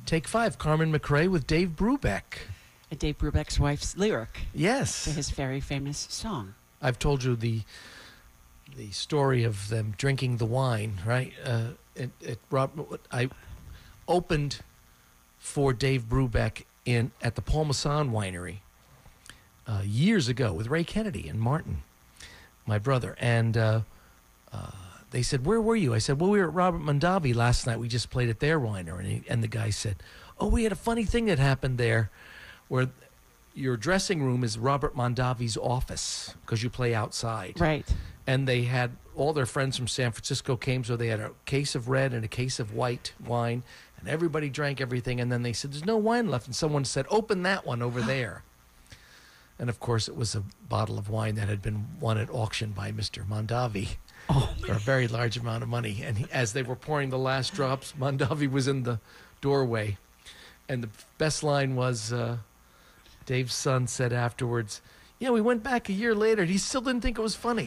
Take 5, Carmen McRae with Dave Brubeck. And Dave Brubeck's wife's lyric Yes. to his very famous song. I've told you the story of them drinking the wine, right? I opened for Dave Brubeck at the Paul Masson Winery years ago with Ray Kennedy and Martin, my brother. And they said, "Where were you?" I said, "Well, we were at Robert Mondavi last night. We just played at their winery." And the guy said, "Oh, we had a funny thing that happened there where your dressing room is Robert Mondavi's office because you play outside." Right. And they had all their friends from San Francisco came, so they had a case of red and a case of white wine, and everybody drank everything. And then they said, "There's no wine left." And someone said, "Open that one over there." And, of course, it was a bottle of wine that had been won at auction by Mr. Mondavi for a very large amount of money. And as they were pouring the last drops, Mondavi was in the doorway. And the best line was, Dave's son said afterwards, "Yeah, we went back a year later, and he still didn't think it was funny."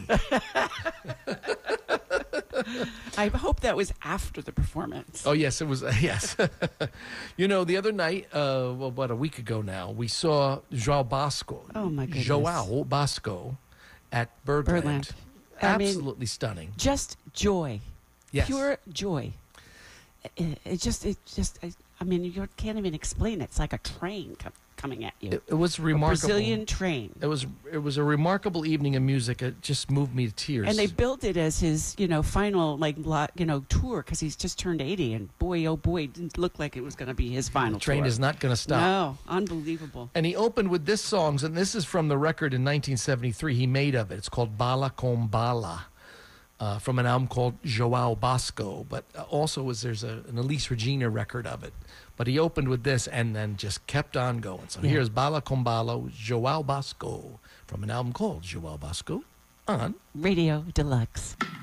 I hope that was after the performance. Oh, yes, it was. Yes. The other night, about a week ago now, we saw João Bosco. Oh, my goodness. João Bosco at Birdland. Absolutely stunning. Just joy. Yes. Pure joy. You can't even explain it. It's like a train coming at you. It was remarkable. A Brazilian train. It was a remarkable evening of music. It just moved me to tears. And they built it as his, final, tour because he's just turned 80. And boy, oh boy, it didn't look like it was going to be his final The train tour. is not going to stop. No, unbelievable. And he opened with this song, and this is from the record in 1973 he made of it. It's called Bala Com Bala. From an album called João Bosco, but also there's an Elis Regina record of it. But he opened with this and then just kept on going. So here's Bala Com Bala with João Bosco from an album called João Bosco on Radio Deluxe.